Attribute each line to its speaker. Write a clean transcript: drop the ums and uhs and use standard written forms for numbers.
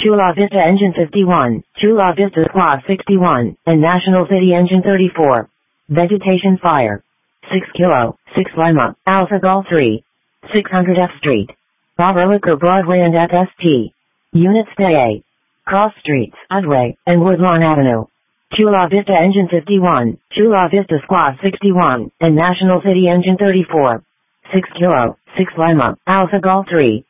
Speaker 1: Chula Vista Engine 51, Chula Vista Squad 61, and National City Engine 34. Vegetation Fire. 6 Kilo, 6 Lima, Alpha Golf 3. 600 F Street. Babarlico Broadway and FST. Units A. Cross Streets, Udway, and Woodlawn Avenue. Chula Vista Engine 51, Chula Vista Squad 61, and National City Engine 34. 6 Kilo, 6 Lima, Alpha Golf 3.